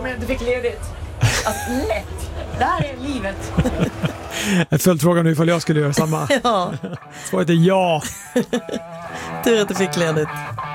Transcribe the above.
om jag inte fick ledigt. Lätt. Det här är livet. Jag följde frågan nu ifall jag skulle göra samma. Ja. Svaret är ja. Tur att du fick ledigt.